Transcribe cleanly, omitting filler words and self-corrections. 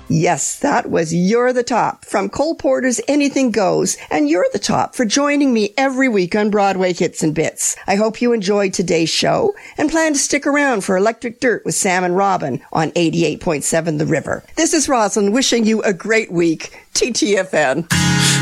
Yes, that was You're the Top from Cole Porter's Anything Goes, and You're the Top for joining me every week on Broadway Hits and Bits. I hope you enjoyed today's show and plan to stick around for Electric Dirt with Sam and Robin on 88.7 The River. This is Rosalind wishing you a great week. TTFN.